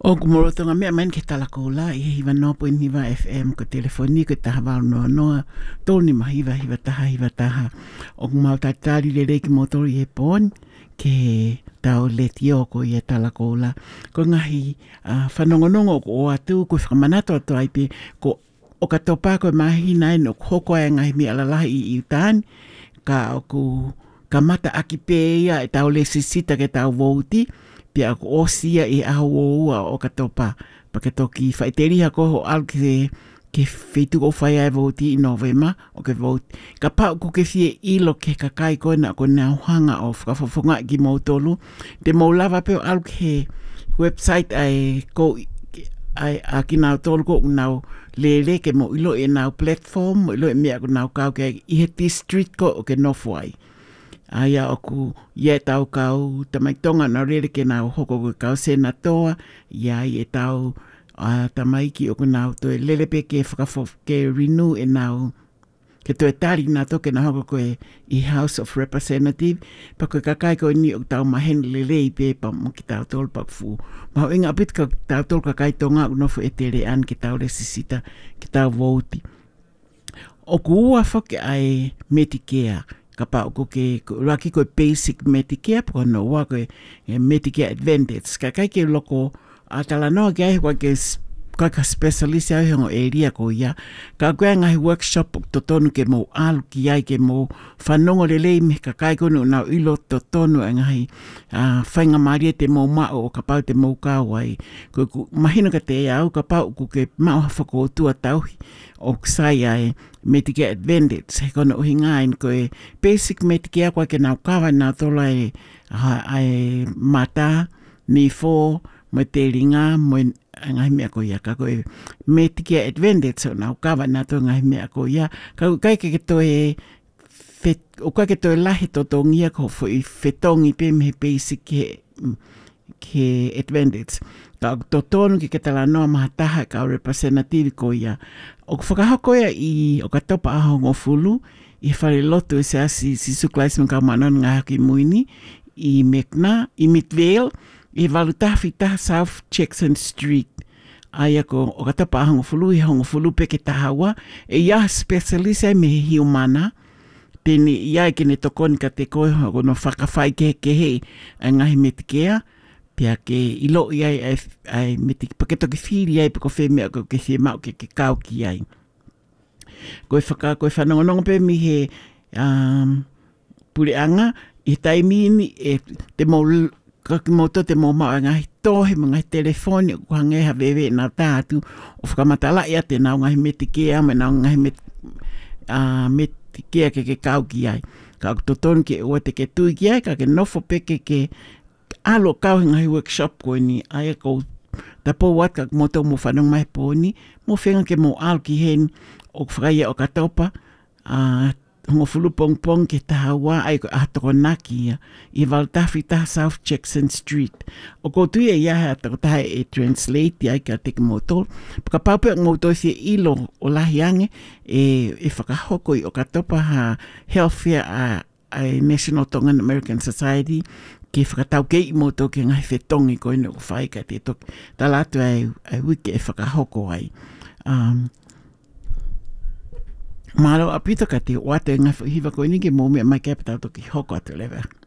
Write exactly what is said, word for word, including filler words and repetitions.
O kumorotonga mea main ke tala koula i hiwa nopo in hiwa F M ko telefoni ko taha wau noa noa tōni mahiwa hiwa taha hiwa taha o kumau tatari le reiki motori e pōn ke tau leti o ko i e tala koula ko ngahi uh, whanongonongo ko o atu ko whakamanato atu aipe ko o katopa ko mahi nai no hoko e ngahi mi alalahi i utani ka o ku ka mata aki pēia e tau le sisita ke tau vouti pia ko osia e aho ua o katopa pa ke toki whaiteri hako ho al ke ke whetu o whai ai voti i novema o ke voti ka pau ku ke fie ilo ke kakai koe na ko nea hanga o whakafofonga ki mautolu te maulawa peo al ke website ai ko ai a ki nau tolu ko nau lele ke mo ilo e nau platform ilo e mea ko nau kau ke i he district ko o ke nofwai aia oku ia tau kau tamai tonga na rere ke nau hoko ko kau senatoa ia i e tau uh, tamai ki oku nau to e lelepe ke whakafof ke renew e nau ke to e tari na to ke na hoko ko e i House of Representative pa ko kakai ko ni o tau mahen lele i pe pa mo ki tau tol pa fu ma inga apit ka tau tol kakai tonga no fo e tere an ki tau le sisita ki tau voti oku ua whake ai Medicare ka pa ko ke raki ko basic Medicare po no wa ko Medicare Advantage ka kai ke loko atala no ke ko ke ka ka specialist ai ho area ko ya ka ko nga workshop to tonu ke mo al ki ai ke mo fanongo le le me ka kai ko no na ilo to tonu nga hi a fainga maria te mo ma o ka pa te mo ka wai ko mahino ka te au ka pa ku ke ma fa ko tu atau o sai ai Medicare Advantage kono hingain ko e basic Medicare ko ke na kawa na tola e ai mata ni fo materinga mo ngai me ko ya ka ko e Medicare Advantage na kawa na to ngai me ko ya ka kai ke to e fet o ka ke to la hito to ngia ko fo i fetongi pe me basic ke ke Advantage ka to tonu ki ke tala no mahataha ka representative ko ya o whakahako ia i o katopa aho ngofulu i whare loto e se asi si suklais mga manon ngā haki muini i Mekna, i Midvale, i Walutafi taha South Jackson Street. Aia ko o katopa aho ngofulu i aho ngofulu pe ke tahawa e ia specialist ai me hiumana tēne ia e kene tokoni ka te koe ho no whakawhai ke ke he a ngahi Medicare pia ke ilo i ai ai, ai Medicare pa ke toki whiri ai pa ko whemea ko ke se mau ke ke kau ki ai koe whaka koe whanongonongo pe mi he um, pureanga i taimi ni e te mau kaki moto te mau mau ngahi tohe mo ngahi telefoni ko hangeha wewe na tātu o whakamatala ia te nau ngahi Medicare me nau ngahi met, uh, Medicare ke ke kau ki ai ka totonu ke ua te ke tui ki ai ka ke nofo pe ke ke alo kau ngai workshop ko ni ai ko tapo wat ka moto mo fanong mai poni mo fenga ke mo al ki hen o fraia o katopa a ngo fulu pong pong ke tawa ai ko ato naki i Walutafi ta South Jackson Street o ko tu ia ha to ta e translate ai ka te moto ka pape moto si ilo o la yange e e whakahoko i o katopa ha healthcare a ai National Tongan American Society ke whakatau kei moto ke ngai whetongi koe no whai ka te toki. Tā lātu ai, ai wiki e whakahoko ai. Um, Mālo apito ka te wate ngai hiwa koe ni ke mō mea mai kia patau toki hoko atu lewa.